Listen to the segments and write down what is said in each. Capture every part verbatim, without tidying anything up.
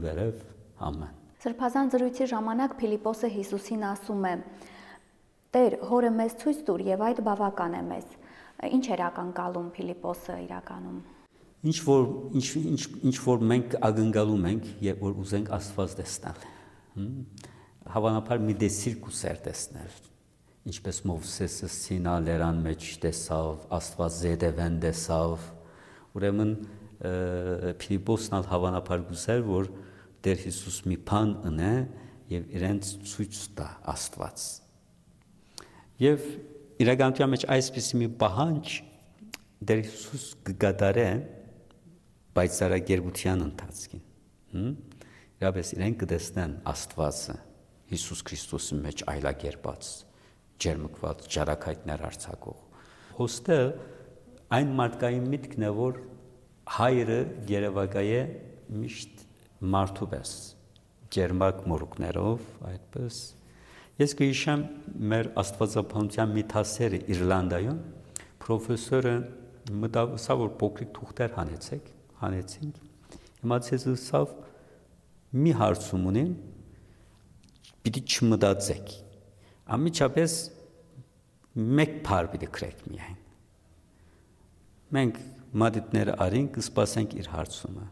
վերև, ամեն։ Սրբազան զրույցի ժամանակ Փիլիպոսը Հիսուսին ասում է. «Տեր, հորը մեզ ցույց տուր եւ այդ բավական է մեզ»։ Ինչ էր ակնկալում Փիլիպոսը իրականում։ Ինչ որ ինչ ինչ ինչ որ մենք ակնկալում ենք, երբ որ ուզենք Աստված տեսնել։ Հավանաբար մի դեսիր կուսեր տեսնել, ինչպես Մովսեսը Սինա լերան մեջ տեսավ, Աստված զետևեն տեսավ, ուրեմն Փիլիպոսն ալ հավանաբար կուսեր, որ Տեր Հիսուս մի բան ունե եւ իրենց ցույց տա Աստված։ Եվ իրականության մեջ այսպիսի մի պահանջ Տեր Հիսուս կգադարե պայծառագերության ընթացքին։ Իրապես իրենք կտեսնեն Աստվածը Հիսուս Քրիստոսի մեջ այլակերպած, ջերմկված, ջարակայտներ արձակող։ Հոստը այն մարդկային միտքն է, որ հայրը երևակայ է միշտ մարդու պես, ջերմակ մորուքներով, այդպես։ Ես կհիշեմ մեր աստվածապանության մի դասերը Իռլանդայում, պրոֆեսորը մտավ, սա որ փոքրիկ թուղթեր հանեցեք, հանեցինք, հիմա ցեզ սավ մի հարցում ունեմ, պիտի չմտածեք, ամիջապես մեկ բառ պիտի գրեք միայն։ Մենք մատիտները արինք, կսպասենք իր հարցումը։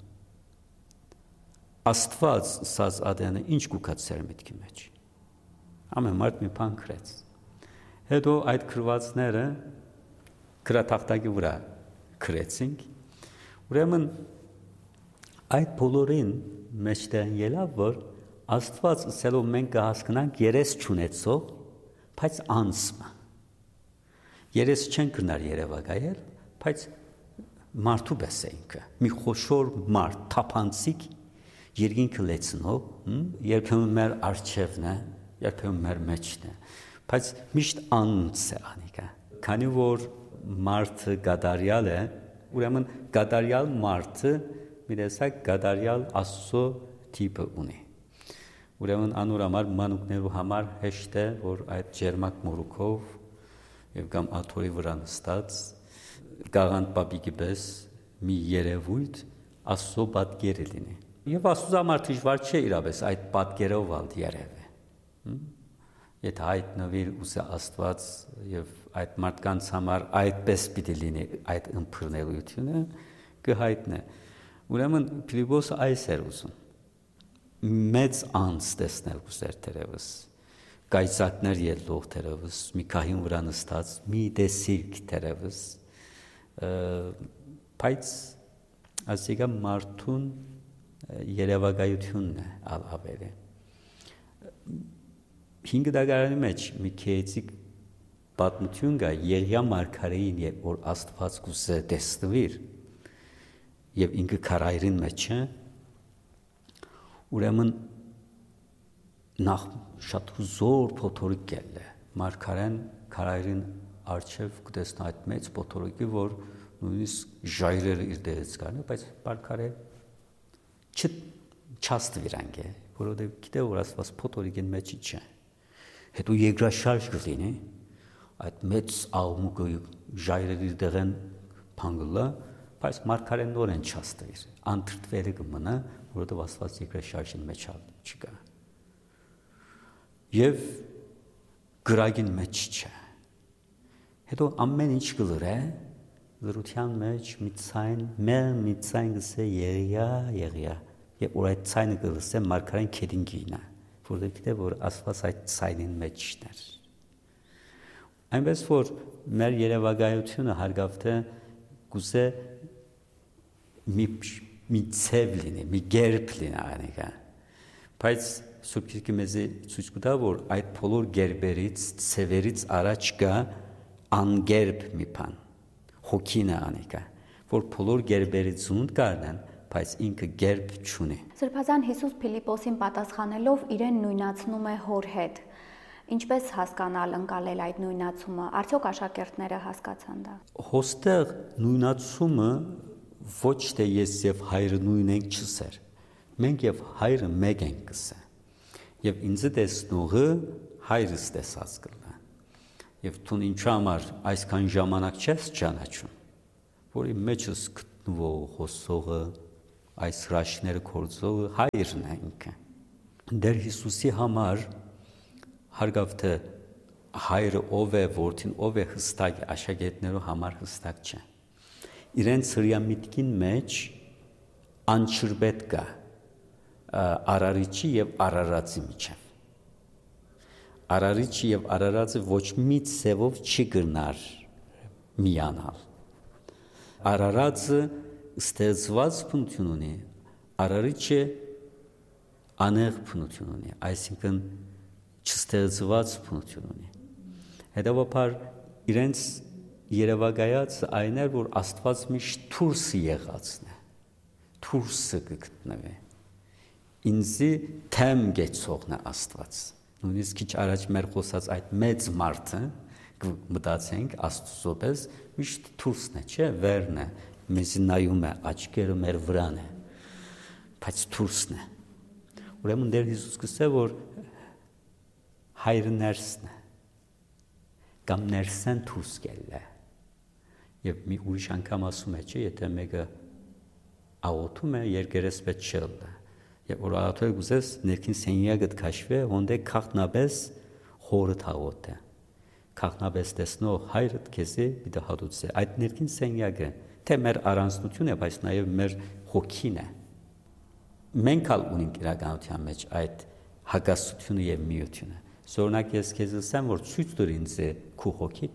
Աստված սազ ադենը ինչ կուքած սեր միտքի մեջ։ Ամեն մարդ մի բան գրեց։ Հետո այդ գրվածները գրատախտակի վրա գրեցինք։ Ուրեմն այդ բոլորին մեջտեղ ելավ, որ Աստված ասելով մենք կհասկանանք երես չունեցող, բայց անսմը։ Երես չեն կնար երևակայել, բայց մարդու պես է ինքը։ Մի խոշոր մարդ, թափանցիկ երկինքը լեցնող, երբեմն մեր արջևն է, երբեմն մեր մեջն է, բայց միշտ անց է անիկա։ Քանի որ մարդը գադարյալ է, ուրեմն գադարյալ մարդը մի տեսակ գադարյալ Աստծո տիպը ունի։ Ուրեմն անոր համար մանուկներու համար հեշտ է, որ այդ ջերմակ մորուքով եւ կամ աթորի վրա նստած գաղանդ պապիկի պես մի երևույթ Աստծո պատկերը լինի։ Եվ Աստծո համար դժվար չէ իրապես այդ պատկերով ալ երևը։ Եթե հայտնվիր ուսը Աստված եւ այդ մարդկանց համար այդպես պիտի լինի այդ ըմբռնելությունը կհայտնե։ Ուրեմն Փիլիպոսը այս էր ուզում։ Մեծ անց տեսնել ուսեր դերևս, կայծակներ ելող դերևս, մի քահին վրա նստած, մի դեսիրք դերևս, բայց ասիկա մարդուն երևակայությունն է ավելի։ Հինգ դագարանի մեջ մի քեյցիկ պատմություն կա Եղիա մարգարեին, երբ որ Աստված կուզե տեսնվիր, եւ ինքը քարայրին մեջ է, ուրեմն նախ շատ զոր փոթորիկ գել է։ Մարգարեն քարայրին արչև կտեսնա այդ մեծ փոթորիկը, որ նույնիսկ ժայռերը իր դերից կան, բայց մարգարե չաստվիրանք է, որովհետև գիտե որ Աստված փոթորիկին մեջի չէ։ Հետո երկրաշարժ կլինի, այդ մեծ աղմուկը ժայռերի դեղեն փանգլա, բայց մարգարեն նորեն չաստվիր, անդրտվերը կմնա, որովհետև Աստված երկրաշարժին մեջ չկա։ Եվ գրագին մեջ չէ։ Հետո ամեն ինչ կլրե, լրության մեջ մի ցայն, մեր մի ցայն գսե Եղիա, Եղիա, եւ որ այդ ցայնը գսե մարգարեն քեդին գինա, որովհետեւ գիտե որ Աստված այդ ցայնին մեջն էր։ Այնպես որ մեր երևակայությունը հարգավթե գուսե մի մի ցև լինի, մի գերբ լինի անիկա։ Բայց Սուրբ Գիրքը մեզ ցույց կտա, որ այդ բոլոր գերբերից, ցևերից առաջ կա անգերբ մի բան, հոգին է անիկա, որ բոլոր գերբերից զունդ կառնան, բայց ինքը գերբ չունի։ Սրբազան Հիսուս Փիլիպոսին պատասխանելով իրեն նույնացնում է հոր հետ։ Ինչպես հասկանալ, ընկալել այդ նույնացումը, արդյոք աշակերտները հասկացան դա։ Հոստեղ նույնացումը ոչ թե ես եւ հայրը նույն ենք չսեր։ Մենք եւ հայրը մեկ ենք կսե։ Եվ ինձ տեսնողը հայրս տեսած կլա։ Եվ դու ինչ համար այսքան ժամանակ չես ճանաչում, որի մեջս գտնվող հոսողը, այս հրաշքները կործողը հայրն է ինքը։ Դեր Հիսուսի համար հարգավ թե հայրը ով է, որդին ով է հստակ է, աշակերտներու համար հստակ չէ։ Իրենց հրյամիտքին մեջ անչրբետ կա արարիչի եւ արարածի միջև։ Արարիչը եւ արարածը ոչ մի ցևով չի գնար միանալ։ Արարածը ստեղծված բնություն ունի, արարիչը անեղ բնություն ունի, այսինքն չստեղծված բնություն ունի։ Հետևաբար իրենց երևակայածը այն էր, որ Աստված միշտ դուրսը եղածն է, դուրսը կգտնվի։ Ինձի թեմ գեցողն է Աստված։ Նույնիսկ քիչ առաջ մեր խոսած այդ մեծ մարդը մտածենք Աստծո պես միշտ դուրսն է, չէ, վերն է, մեզ նայում է, աչքերը մեր վրան է, բայց դուրսն է։ Ուրեմն Տեր Հիսուս կսե որ հայրը ներսն է, կամ ներսեն դուրս գել է։ Եվ մի ուրիշ անգամ ասում է, չէ, եթե մեկը աղոթում է, երկերեսպետ չելը։ Եվ որ աղոթել գուզես ներքին սենյակդ քաշվե, հոնդե քաղտնաբես խորդ աղոթ է։ Քաղտնաբես տեսնող հայրդ քեզի պիտի հատուցե։ Այդ ներքին սենյակը թե մեր առանձնություն է, բայց նաև մեր հոգին է։ Մենք ալ ունենք իրականության մեջ այդ հակասությունը եւ միությունը։ Օրինակ ես քեզ ասեմ, որ ցույց տուր ինձ քու հոգիդ։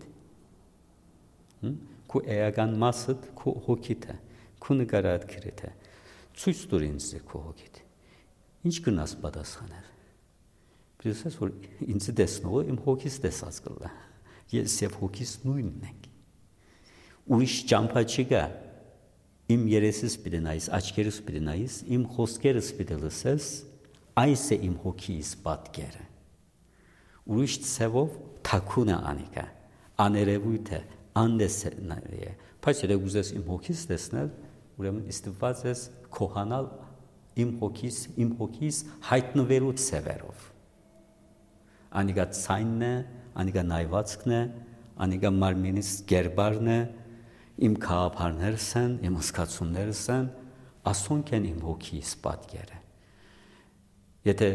Քու էական մասդ քու հոգիդ է, քու նկարած քրիտ է։ Ցույց տուր ինձ քու հոգիդ։ Ինչ կնաս պատասխանել։ Պրեսես որ ինձ տեսնողը իմ հոգիս տեսած կլա։ Ես եւ հոգիս նույնն ենք։ Ուրիշ ճամփա չկա։ Իմ երեսս պիտի նայես, աչքերս պիտի նայես, իմ խոսքերս պիտի լսես, այս է իմ հոգիս պատկերը։ Ուրիշ ցևով թաքուն է անիկա, աներևույթ է, անդեսնալի է։ Բայց եթե ուզես իմ հոգիս տեսնել, ուրեմն ստիպված ես քոհանալ իմ հոգիս, իմ հոգիս հայտնվելու ցևերով։ Անիկա ցայնն է, անիկա նայվածքն է, անիկա մարմինիս գերբարն է, իմ քաղափարներս են, իմ զգացումներս են, ասոնք են իմ հոգիս պատկերը։ Եթե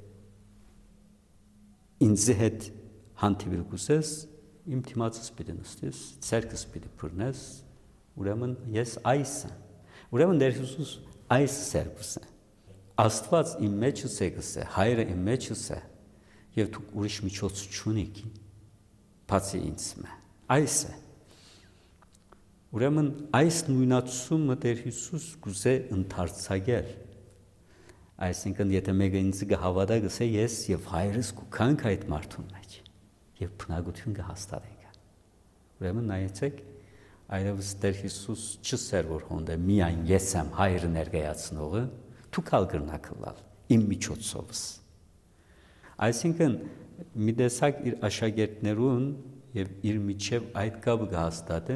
ինձ հետ հանդիպել կուզես, իմ թիմացս պիտի նստես, ցերկս պիտի բռնես, ուրեմն ես այս եմ։ Ուրեմն Տեր Հիսուս այս սերբս է։ Աստված իմ մեջս է գսե, հայրը իմ մեջս է, եւ դու ուրիշ միջոց չունիք, բացի ինձ մե։ Այս է։ Ուրեմն այս նույնացումը Տեր Հիսուս կուզե ընդարձակել։ Այսինքն եթե մեկը ինձ կհավատա գսե ես եւ հայրս կուքանք այդ մարդուն մեջ եւ բնակություն կհաստատենք։ Ուրեմն նայեցեք, այլևս Տեր Հիսուս չսեր որ հոնդե միայն ես եմ հայրը ներկայացնողը, դու կալ կրնակլալ իմ միջոցովս։ Այսինքն մի տեսակ իր աշակերտներուն եւ իր միջև այդ կապը կհաստատե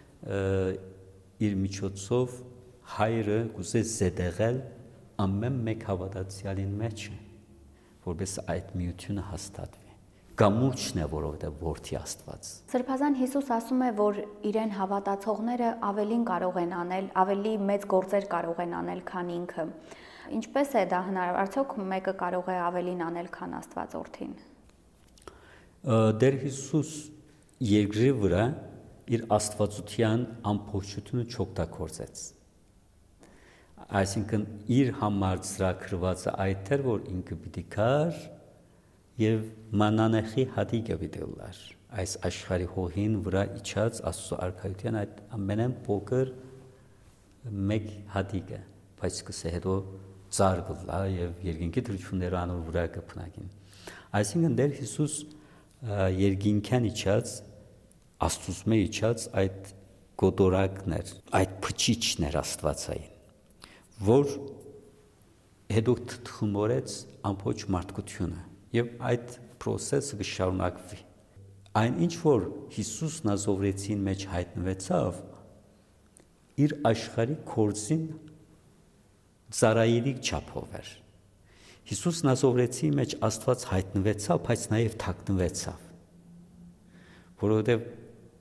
իր միջոցով հայրը կուզե զետեղել ամեն մեկ հավատացյալին մեջ, որպես այդ միությունը հաստատվի։ Գամուրջն է, որովհետև որդի Աստված։ Սրբազան Հիսուս ասում է, որ իրեն հավատացողները ավելին կարող են անել, ավելի մեծ գործեր կարող են անել, քան ինքը։ Ինչպես է դա հնարավոր, արդյոք մեկը կարող է ավելին անել, քան Աստված որդին։ Տեր Հիսուս երկրի վրա իր աստվածության ամբողջությունը չօգտագործեց։ Այսինքն իր համար ծրագրվածը այդ էր, որ ինքը պիտի գար եւ մանանեխի հատիկը պիտի լար։ Այս աշխարհի հողին վրա իջած Աստծո արքայության այդ ամենեն փոքր մեկ հատիկը, բայց կսե հետո ծառ կլա եւ երկինքի դրությունները անոր վրա կփնակին։ Այսինքն Տեր Հիսուս երկինքան իջած Աստծո իջած այդ գոտորակներ, այդ փչիչներ Աստվածային, որ հետո թխումորեց ամբողջ մարդկությունը եւ այդ process-ը կշարունակվի։ Այն ինչ որ Հիսուս Նազովրեցին մեջ հայտնվեցավ, իր աշխարհի կորձին ծառայելիք չափով էր։ Հիսուս Նազովրեցի մեջ Աստված հայտնվեցավ, բայց նաեւ թաքնվեցավ, որովհետեւ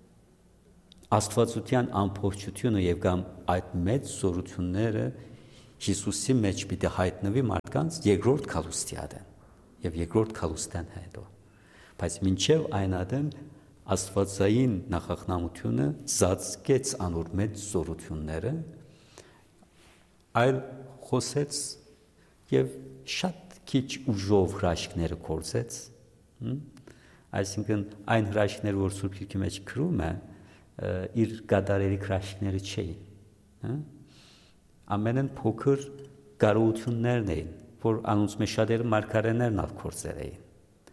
Աստվածության ամբողջությունը եւ կամ այդ մեծ զորությունները Հիսուսի մեջ պիտի հայտնվի մարդկանց երկրորդ քալուստիադեն եւ երկրորդ քալուստեն հետո։ Բայց մինչեւ այն ադեն աստվածային նախախնամությունը ծածկեց անոր մեծ զորությունները, այլ խոսեց եւ շատ քիչ ուժով հրաշքները կործեց, այսինքն այն հրաշքները, որ Սուրբ Գիրքի մեջ գրում է, իր գադարերի հրաշքները չէին, ամենեն փոքր կարողություններն էին, որ անոնց մեջ շատերը մարգարեներն ալ կործեր էին,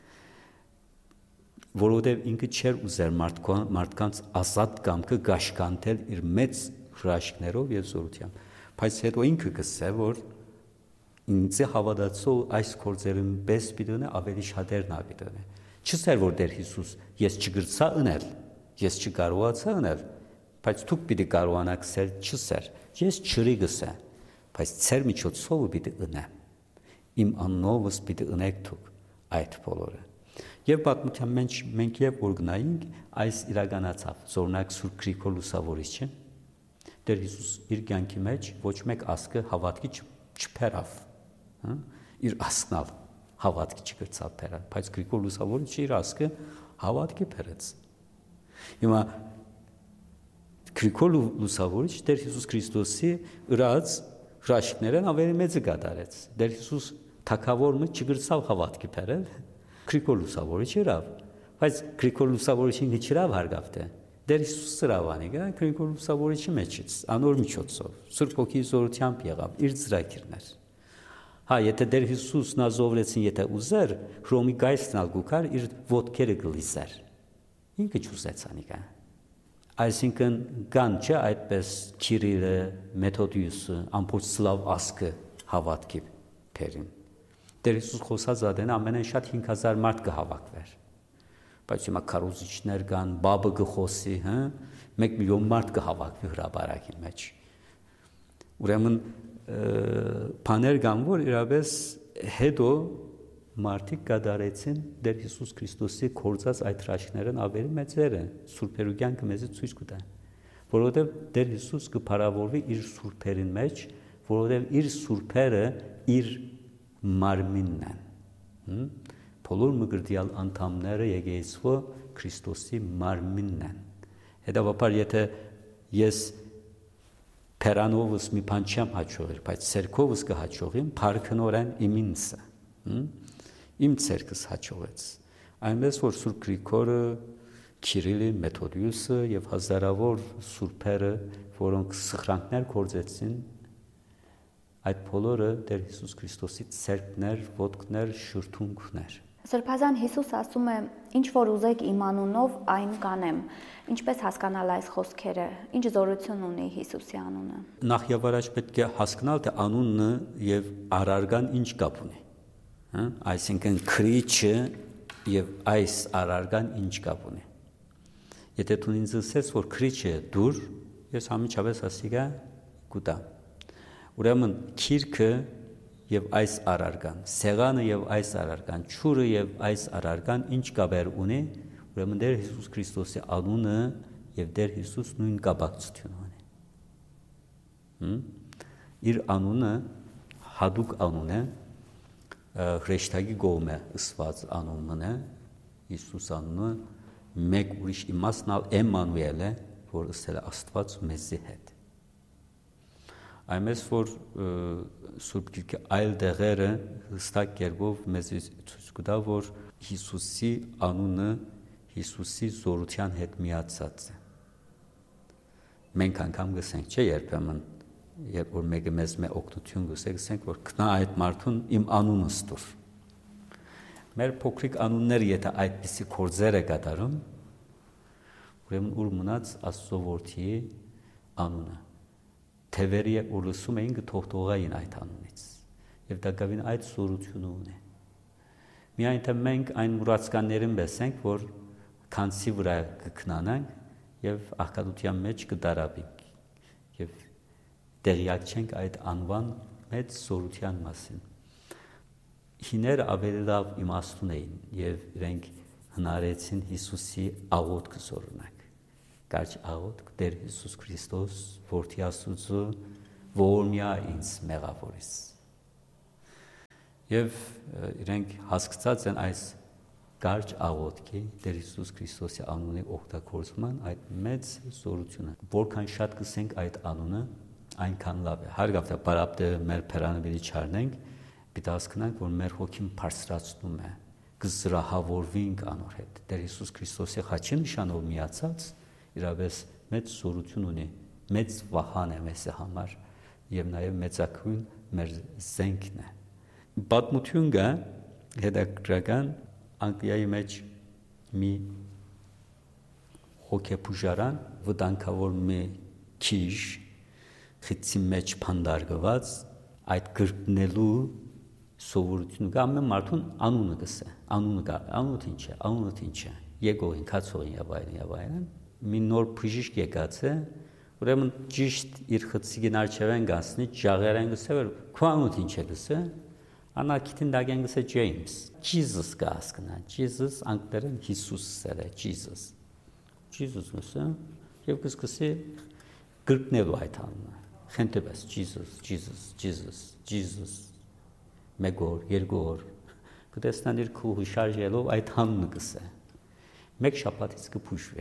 որովհետև ինքը չէր ուզեր մարդկանց ազատ կամքը գաշկանտել իր մեծ հրաշքներով եւ զորությամբ, բայց հետո ինքը գսե, որ ինձ հավատացող այս կործերին պես պիտի ավելի շատերն ապիտի։ Չսեր որ Տեր Հիսուս ես չգրծա ընել, ես չկարողացա ընել, բայց դուք պիտի կարողանաք սեր չսեր, ես չրի գսե, բայց ծեր միջոցով պիտի ընեմ, իմ աննովս պիտի ընեք դուք այդ բոլորը։ Եվ պատմության մեջ մենք եւ որ գնայինք, այս իրականացավ, զորնակ Սուրբ Գրիգոր Լուսավորիչը, Տեր Հիսուս իր կյանքի մեջ ոչ մեկ ասկը հավատքի չփերավ, իր ասկնալ հավատքի չգրծավ փերավ, բայց Գրիգոր Լուսավորիչը իր ասկը հավատքի փերեց։ Հիմա Գրիգոր Լուսավորիչը Տեր Հիսուս Քրիստոսի ըրած հրաշքներն ավելի մեծը կատարեց։ Տեր Հիսուս թագավորը չգրծավ հավատքի փերել, Գրիգոր Լուսավորիչը իրավ, բայց Գրիգոր Լուսավորիչին չիրավ հարգավտե։ Տեր Հիսուսը իրավանի գա Գրիգոր Լուսավորիչի մեջից, անոր միջոցով, Սուրբ Հոգի զորությամբ եղավ իր ծրագիրներ։ Հա, եթե Տեր Հիսուսն ազովրեցին, եթե ուզեր, Հռոմի գայսն ալ գուքար իր ոտքերը գլիսեր։ Ինքը չուզեց անիկա։ Այսինքն կան չէ այդպես Քիրիլը, Մեթոդիուսը, ամբողջ սլավ ասկը հավատքի փերին։ Տեր Հիսուս խոսած ադեն ամենեն շատ հինգ հազար մարդ կհավաքվեր։ Բայց հիմա քարոզիչներ կան, բաբը գխոսի, հա, մեկ միլիոն մարդ կհավաքվի հրաբարակի մեջ։ Ուրեմն բաներ կան, որ իրապես հետո մարդիկ կդարեցին Տեր Հիսուս Քրիստոսի կործած այդ հրաշքներն ավելի մեծերը, սուրբերու կյանքը մեզ ցույց կտա, որովհետև Տեր Հիսուս կփարավորվի իր սուրբերին մեջ, որովհետև իր սուրբերը իր մարմինն են։ Բոլոր մգրդյալ անդամները եկեղեցու Քրիստոսի մարմինն են։ Հետևաբար եթե ես Փերանովս մի բան չեմ հաջողել, բայց ցերկովս կհաջողեմ, փառքնորեն իմինսը, իմ ցերկս հաջողեց։ Այնպես որ Սուրբ Գրիգորը, Քիրիլը, Մեթոդիուսը եւ հազարավոր սուրբերը, որոնք սխրանքներ կործեցին, այդ բոլորը Տեր Հիսուս Քրիստոսի ցերկներ, ոտքներ, շուրթունքներ։ Սրբազան Հիսուս ասում է, ինչ որ ուզեք իմ անունով, այն կանեմ։ Ինչպես հասկանալ այս խոսքերը, ինչ զորություն ունի Հիսուսի անունը։ Նախ եւ առաջ պետք է հասկանալ, թե անունը եւ արարգան ինչ կապ ունի։ Հա, այսինքն քրիչը եւ այս արարգան ինչ կապ ունի։ Եթե դու ինձ ասես, որ քրիչը դուր, ես համիջապես ասիգա գուտա։ Ուրեմն քիրքը եւ այս արարգան, սեղանը եւ այս արարգան, ճուրը եւ այս արարգան ինչ կապեր ունի, ուրեմն Տեր Հիսուս Քրիստոսի անունը եւ Տեր Հիսուս նույն կապակցություն ունի։ Հմ իր անունը հadouk անուն է, հրեշտակի գոմը ըսված անունն է, Հիսուս անունը մեկ ուրիշ իմաստնալ Էմանուել է, որ ըսել է Աստված մեզի հետ։ Այնպես որ Սուրբ Գիրքի այլ դեղերը հստակ կերպով մեզ ցույց կտա, որ Հիսուսի անունը Հիսուսի զորության հետ միացած է։ Մենք անգամ գսենք, չէ, երբեմն, երբ որ մեկը մեզ մե օգնություն գսե, գսենք, որ քնա այդ մարդուն իմ անունս տուր։ Մեր փոքրիկ անունները եթե այդպիսի կորձեր է կատարում, ուրեմն ուր մնաց Աստծո որդի անունը։ Թևերի ու լսում էին կթողթողային այդ անունից եւ դա գավին այդ զորությունը ունի։ Միայն թե մենք այն մուրացկաններին բեսենք, որ քանսի վրա կքնանանք եւ աղքատության մեջ կդարաբենք եւ տեղյակ չենք այդ անվան մեծ զորության մասին։ Հիներ ավելի լավ իմաստուն էին եւ իրենք հնարեցին Հիսուսի աղոթքը զորունակ։ Կարճ աղոթք Տեր Հիսուս Քրիստոս, որդի Աստծո, որմյա ինձ մեղավորիս։ Եվ իրենք հասկացած են այս կարճ աղոթքի Տեր Հիսուս Քրիստոսի անունի օգտագործման այդ մեծ զորությունը, որքան շատ կսենք այդ անունը, այնքան լավ է։ Հարգավտա բարապտը մեր փերանը բիդի չառնենք, պիտի հասկանանք, որ մեր հոգին բարձրացնում է, կզրահավորվենք անոր հետ։ Տեր Հիսուս Քրիստոսի խաչի նշանով միացած իրավես մեծ զորություն ունի, մեծ վահան է մեզ համար եւ նաեւ մեծակույն մեր զենքն է։ Պատմություն կա հետաքրքրական Անգլիայի մեջ մի հոգեբուժարան վտանգավոր մի քիժ խիցի մեջ փանդարգված այդ գրկնելու սովորությունը կա ամեն մարդուն անունը գսե անունը կա անունը ինչ է անունը ինչ է եկողին կացողին եւ այլն եւ այլն մի նոր բժիշկ եկած է ուրեմն ճիշտ իր խցիկին արջևեն գասնի ջաղերեն գսե որ քո անունը ինչ է գսե Անակիտին դագեն գսե James Jesus կա հասկնա Jesus անգլերեն Հիսուս սերը Jesus Jesus գսե եւ կսկսի գրկնելու այդ անունը խնդրես Jesus Jesus Jesus Jesus Megor, Yergor, կտեսնան իր քուհը շարժելով այդ հանունը կսե։ Մեկ շաբաթից կփուշվի։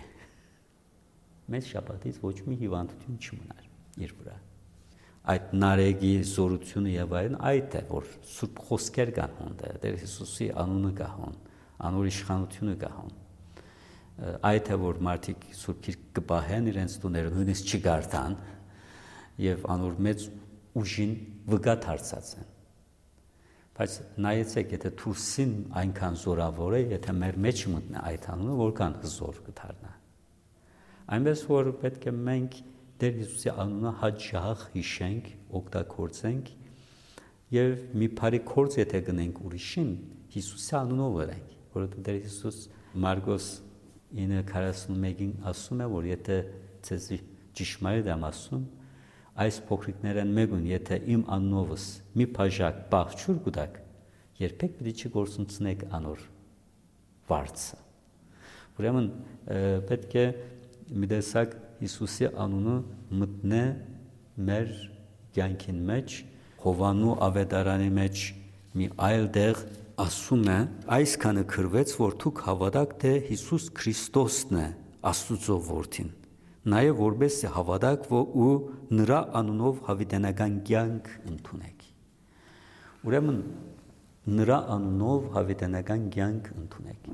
Մեկ շաբաթից ոչ մի հիվանդություն չմնար իր վրա։ Այդ նարեգի զորությունը եւ այլն այդ է, որ սուրբ խոսքեր կան հոնդը, Տեր Հիսուսի անունը կա հոն, անոր իշխանությունը կա հոն։ Այդ է, որ մարդիկ սուրբ գիրք կպահեն իրենց տուները, նույնիսկ չգարտան եւ անոր մեծ ուժին վգա դարձած են։ Բայց նայեցեք, եթե Թուրսին այնքան զորավոր է, եթե մեր մեջ մտնի այդ անունը, որքան զոր կդառնա։ Այնպես որ պետք է մենք Տեր Հիսուսի անունը հաճախ հիշենք, օգտագործենք եւ մի բարի գործ եթե գնենք ուրիշին, Հիսուսի անունով գրենք, որովհետեւ Տեր Հիսուս Մարգոս ինը քառասունմեկին ասում է, որ եթե ցեզ ճշմարիտ եմ ասում, այս փոքրիկներն մեկուն, եթե իմ անունովս մի բաժակ բաղջուր գուտակ, երբեք պիտի չգործունցնեք անոր վարձը։ Ուրեմն պետք է մի տեսակ Հիսուսի անունը մտնե մեր կյանքին մեջ, Հովանու ավետարանի մեջ մի այլ տեղ ասում է, այսքանը գրվեց, որ դուք հավատաք, թե Հիսուս Քրիստոսն է Աստծո որդին։ Նաև որպես հավատակ ու նրա անունով հավիտենական կյանք ընդունեք։ Ուրեմն նրա անունով հավիտենական կյանք ընդունեք։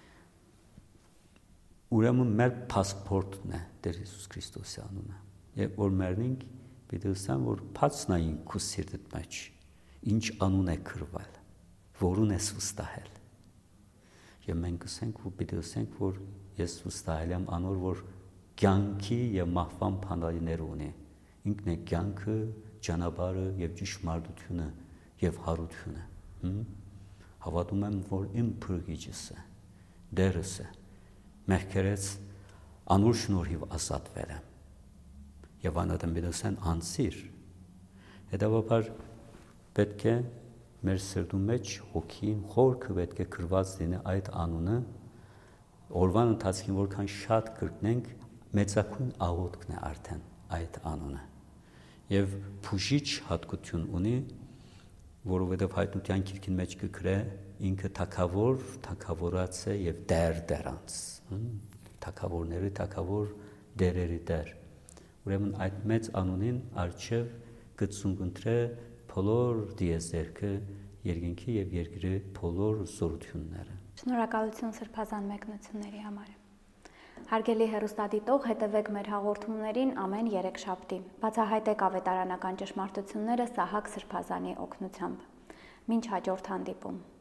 Ուրեմն մեր паспортն է Տեր Հիսուս Քրիստոսի անունը։ Եվ որ մերնինք պիտի ասեմ, որ փածնային քու սիրտդ մեջ ինչ անուն է գրվել, որուն ես վստահել։ Եվ մենք ասենք, որ պիտի ասենք, որ ես վստահել եմ անոր, որ կյանքի եւ մահվան փանալիներ ունի։ Ինքն է կյանքը, ճանապարհը եւ ճշմարտությունը եւ հարությունը։ Հավատում եմ, որ իմ փրկիչս է, դերս է, մեղքերից անուր շնորհիվ ազատվել եմ։ Եվ անադեմ բիդոսեն անցիր։ Հետևաբար պետք է մեր սրտում մեջ հոգին խորքը պետք է գրված լինի այդ անունը, օրվան ընթացքին որքան շատ կրկնենք մեծակույն աղոթքն է արդեն այդ անունը եւ փուժիչ հատկություն ունի, որովհետեւ հայտնության գիրքին մեջ կգրե ինքը թակավոր, թակավորած է եւ դեր դերանց, թակավորների թակավոր դերերի դեր։ Ուրեմն այդ մեծ անունին արչեւ գծունգընտրե բոլոր դիեզերքը երկինքի եւ երկրի բոլոր զորությունները։ Շնորհակալություն սրբազան մեկնությունների համար։ Հարգելի հեռուստադիտող, հետևեք մեր հաղորդումներին ամեն երեքշաբթի։ Բացահայտեք ավետարանական ճշմարտությունները Սահակ Սրբազանի օգնությամբ։ Մինչ հաջորդ հանդիպում։